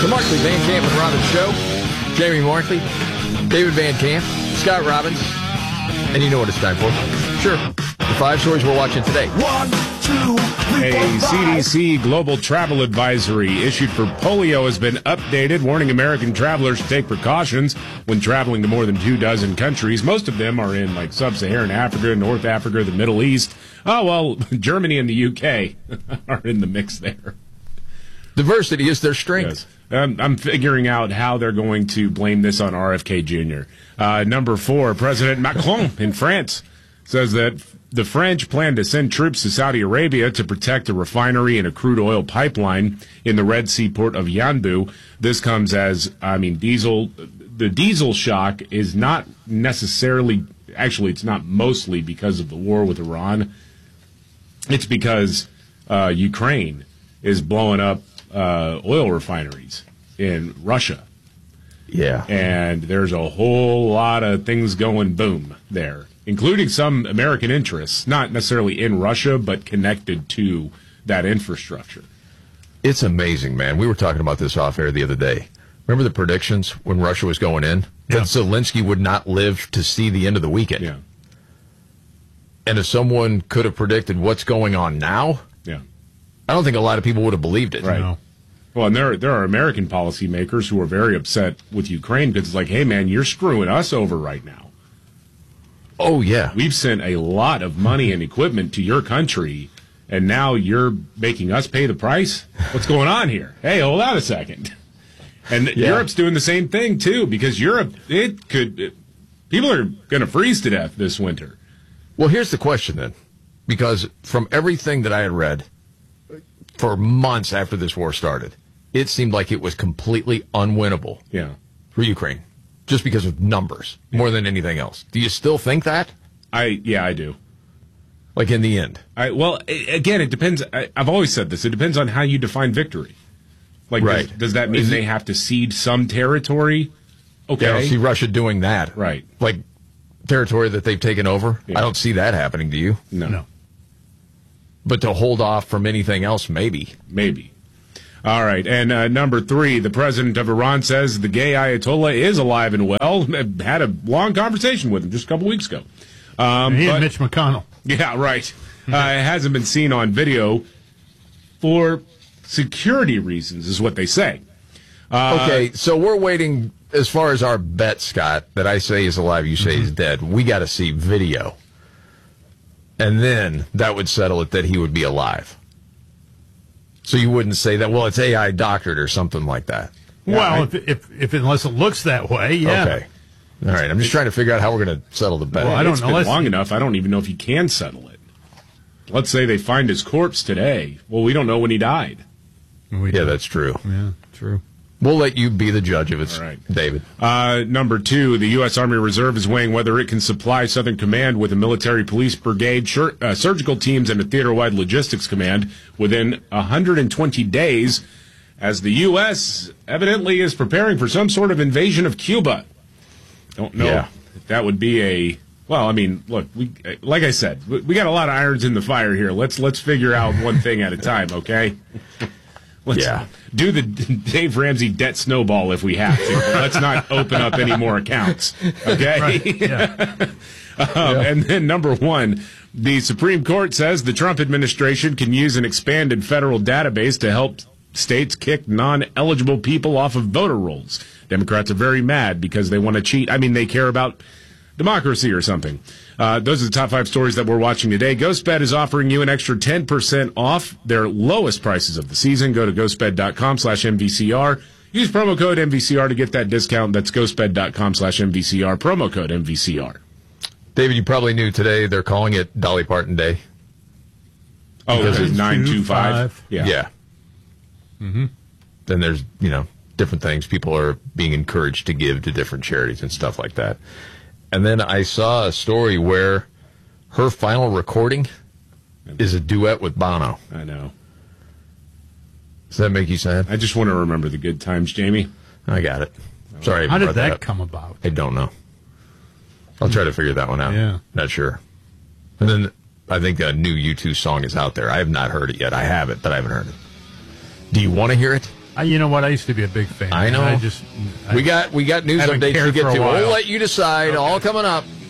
The Markley Van Camp and Robbins Show. Jamie Markley, David Van Camp, Scott Robbins. And you know what it's time for? Sure. The 5 stories we're watching today. 1, 2, 3, A 4, 5. CDC global travel advisory issued for polio has been updated, warning American travelers to take precautions when traveling to more than 24 countries. Most of them are in like sub-Saharan Africa, North Africa, the Middle East. Oh, well, Germany and the UK are in the mix there. Diversity is their strength. Yes. I'm figuring out how they're going to blame this on RFK Jr. Number 4, President Macron in France says that the French plan to send troops to Saudi Arabia to protect a refinery and a crude oil pipeline in the Red Sea port of Yanbu. This comes as, the diesel shock is not necessarily, actually it's not mostly because of the war with Iran. It's because Ukraine is blowing up oil refineries in Russia. Yeah. And there's a whole lot of things going boom there, including some American interests, not necessarily in Russia, but connected to that infrastructure. It's amazing, man. We were talking about this off air the other day. Remember the predictions when Russia was going in? Yeah. That Zelensky would not live to see the end of the weekend. Yeah. And if someone could have predicted what's going on now, Yeah. I don't think a lot of people would have believed it. Right. No. Well, and there are American policymakers who are very upset with Ukraine because it's like, hey, man, you're screwing us over right now. Oh, yeah. We've sent a lot of money and equipment to your country, and now you're making us pay the price? What's going on here? Hey, hold on a second. And Europe's doing the same thing, too, because Europe, people are going to freeze to death this winter. Well, here's the question then. Because from everything that I had read for months after this war started, it seemed like it was completely unwinnable Yeah. for Ukraine. Just because of numbers, more than anything else. Do you still think that? I do. Like in the end? Again, it depends. I've always said this. It depends on how you define victory. Like, Right. does that mean they have to cede some territory? Okay. I don't see Russia doing that. Right. Like territory that they've taken over. Yeah. I don't see that happening, do you? No. But to hold off from anything else, maybe. Maybe. All right. And number 3, the president of Iran says the gay Ayatollah is alive and well. Had a long conversation with him just a couple weeks ago. He and Mitch McConnell. Yeah, right. It hasn't been seen on video for security reasons, is what they say. Okay, so we're waiting as far as our bet, Scott, that I say is alive, you say is dead. We got to see video. And then that would settle it that he would be alive. So you wouldn't say that, well, it's AI doctored or something like that. Well, if unless it looks that way, yeah. Okay. All right, I'm just trying to figure out how we're going to settle the bet. Well, I don't It's know. been Let's- long enough. I don't even know if you can settle it. Let's say they find his corpse today. Well, we don't know when he died. Yeah, that's true. Yeah, true. We'll let you be the judge of it, All right. David. Number 2, the U.S. Army Reserve is weighing whether it can supply Southern Command with a military police brigade, surgical teams, and a theater-wide logistics command within 120 days, as the U.S. evidently is preparing for some sort of invasion of Cuba. Don't know if that would be a... Well, I mean, look, like I said, we got a lot of irons in the fire here. Let's figure out one thing at a time, okay? Let's do the Dave Ramsey debt snowball if we have to. Let's not open up any more accounts, okay? Right. Yeah. And then number 1, the Supreme Court says the Trump administration can use an expanded federal database to help states kick non-eligible people off of voter rolls. Democrats are very mad because they want to cheat. I mean, they care about democracy or something. Those are the top 5 stories that we're watching today. GhostBed is offering you an extra 10% off their lowest prices of the season. Go to ghostbed.com/MVCR. Use promo code MVCR to get that discount. That's ghostbed.com/MVCR. Promo code MVCR. David, you probably knew today they're calling it Dolly Parton Day. Oh, this is 925? Yeah. Mm-hmm. Then there's, different things. People are being encouraged to give to different charities and stuff like that. And then I saw a story where her final recording is a duet with Bono. I know. Does that make you sad? I just want to remember the good times, Jamie. I got it. Sorry. How did brought that up. come about? I don't know. I'll try to figure that one out. Yeah. Not sure. And then I think a new U2 song is out there. I have not heard it yet. I have it, but I haven't heard it. Do you want to hear it? You know what? I used to be a big fan. I know. I we got news haven't updates to cared get for a to. while. We'll let you decide. All coming up.